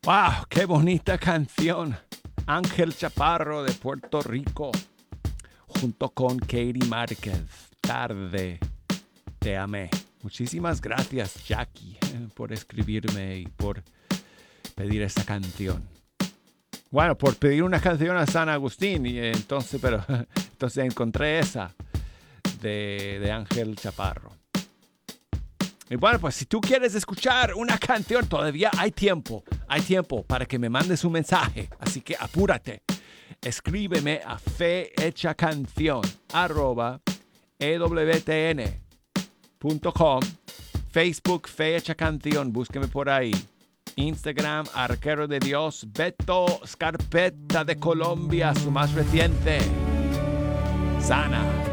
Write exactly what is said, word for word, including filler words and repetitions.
¡Wow! ¡Qué bonita canción! Ángel Chaparro de Puerto Rico, junto con Katie Márquez. Tarde te amé. Muchísimas gracias, Jackie, por escribirme y por pedir esta canción. Bueno, por pedir una canción a San Agustín, y entonces, pero entonces encontré esa de, de Ángel Chaparro. Y bueno, pues si tú quieres escuchar una canción, todavía hay tiempo. Hay tiempo para que me mandes un mensaje. Así que apúrate. Escríbeme a fehechacanción arroba ewtn punto com. Facebook Fehecha Canción. Búsqueme por ahí. Instagram Arquero de Dios. Beto Scarpetta de Colombia, su más reciente. Sana.